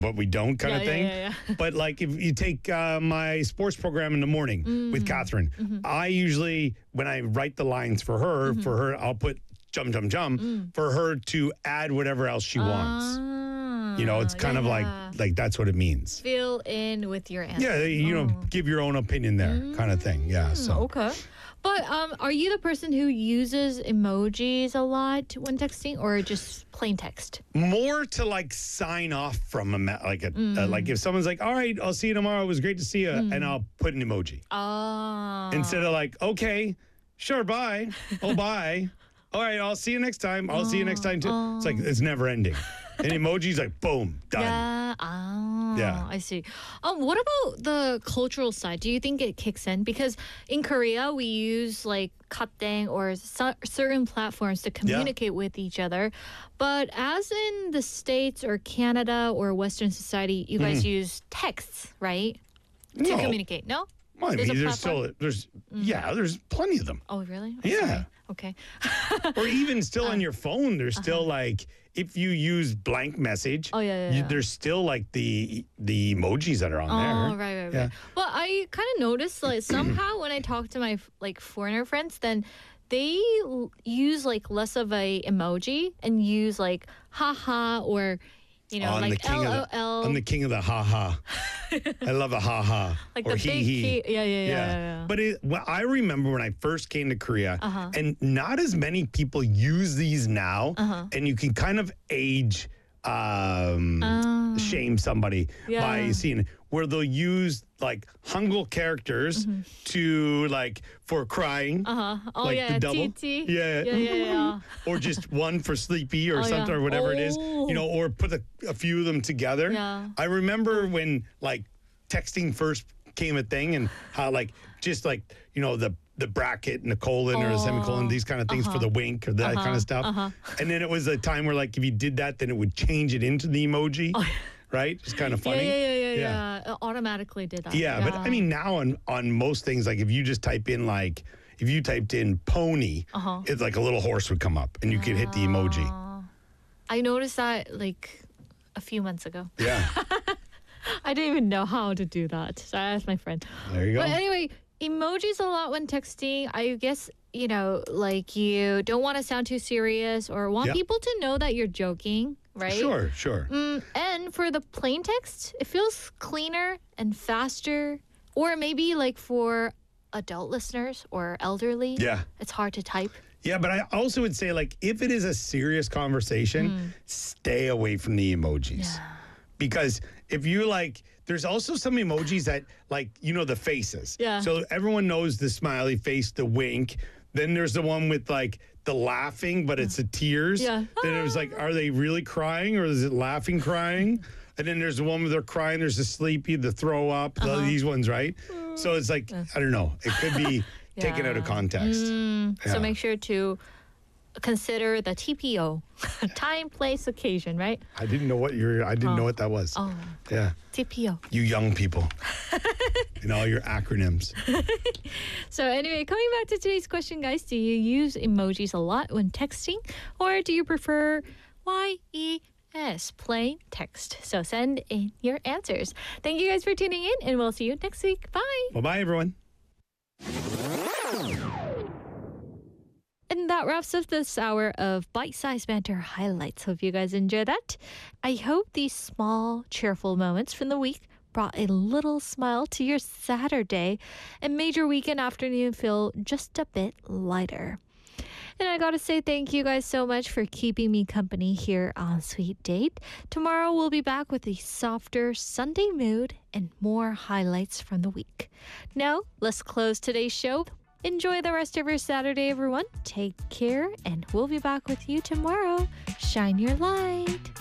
what we don't kind of thing. Yeah. But like if you take my sports program in the morning with Catherine, I usually, when I write the lines for her, I'll put jum, jum, jum for her to add whatever else she wants. It's kind of like that's what it means. Fill in with your answer. Yeah, give your own opinion there kind of thing. Yeah, so. Okay. But are you the person who uses emojis a lot when texting or just plain text? More to like sign off from like if someone's like, all right, I'll see you tomorrow. It was great to see you. And I'll put an emoji. Instead of like, okay, sure, bye. Oh, bye. All right, I'll see you next time. I'll see you next time too. It's like, it's never ending. And emojis like, boom, done. Yeah. I see. What about the cultural side? Do you think it kicks in? Because in Korea, we use like Kapdang or certain platforms to communicate with each other. But as in the States or Canada or Western society, you guys use texts, right? To communicate, no? Well, I mean, there's plenty of them. Oh, really? Yeah. Okay. Or even still on your phone, there's still like, if you use blank message, there's still like the emojis that are on there. Oh, right. Yeah. Well, I kind of noticed like somehow when I talk to my like foreigner friends, then they use like less of a emoji and use like haha or like LOL. I'm the king of the ha-ha. I love a ha-ha. Like or the big hee-hee. Yeah. But I remember when I first came to Korea, and not as many people use these now, and you can kind of age shame somebody by seeing where they'll use like Hangul characters to like for crying. The double. TT. Yeah. Or just one for sleepy or something or whatever it is, or put a few of them together. Yeah. I remember when like texting first became a thing and how like just like, the bracket and the colon or the semicolon, these kind of things for the wink or that kind of stuff. And then it was a time where like if you did that, then it would change it into the emoji. Right? It's kind of funny. Yeah. It automatically did that. Yeah, but I mean now on most things, like if you just type in like, if you typed in pony, it's like a little horse would come up and you could hit the emoji. I noticed that like a few months ago. Yeah. I didn't even know how to do that. So I asked my friend. There you go. But anyway, emojis a lot when texting. I guess, like you don't want to sound too serious or want people to know that you're joking, right? Sure. And for the plain text, it feels cleaner and faster. Or maybe like for adult listeners or elderly. Yeah. It's hard to type. Yeah, but I also would say like if it is a serious conversation, stay away from the emojis. Yeah. Because if you like, there's also some emojis that like, the faces. Yeah. So everyone knows the smiley face, the wink. Then there's the one with like the laughing, but it's the tears. Yeah. Then it was like, are they really crying or is it laughing crying? And then there's the one where they're crying. There's the sleepy, the throw up, these ones, right? So it's like, I don't know. It could be taken out of context. So make sure to consider the TPO, time, place, occasion, right? I didn't know what that was. Oh, yeah. TPO. You young people. And all your acronyms. So anyway, coming back to today's question, guys, do you use emojis a lot when texting? Or do you prefer YES, plain text? So send in your answers. Thank you guys for tuning in, and we'll see you next week. Bye. Bye-bye, everyone. And that wraps up this hour of bite-sized banter highlights. Hope you guys enjoyed that. I hope these small, cheerful moments from the week brought a little smile to your Saturday and made your weekend afternoon feel just a bit lighter. And I gotta say thank you guys so much for keeping me company here on Sweet Date. Tomorrow we'll be back with a softer Sunday mood and more highlights from the week. Now, let's close today's show. Enjoy the rest of your Saturday, everyone. Take care, and we'll be back with you tomorrow. Shine your light.